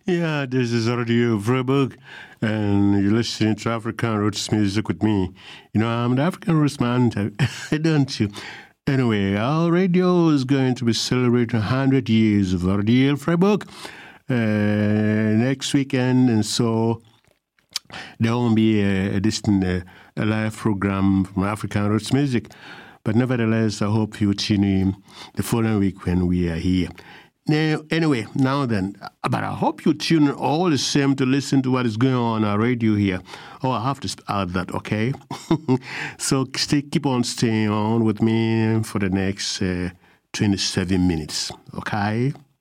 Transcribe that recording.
Yeah, this is Radio Freiburg, and you're listening to African Roots Music with me. You know, I'm the African Roots man, don't you? Anyway, our radio is going to be celebrating 100 years of Radio Freiburg next weekend, and so there won't be a live program from African Roots Music. But nevertheless, I hope you tune in the following week when we are here. Now then, but I hope you tune in all the same to listen to what is going on our radio here. Oh, I have to add that, okay? So keep on staying on with me for the next 27 minutes, okay?